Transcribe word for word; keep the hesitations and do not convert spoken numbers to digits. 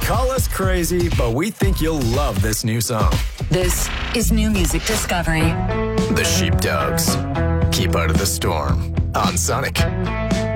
Call us crazy, but we think you'll love this new song. This is New Music Discovery. The Sheepdogs. Keep out of the storm on Sonic.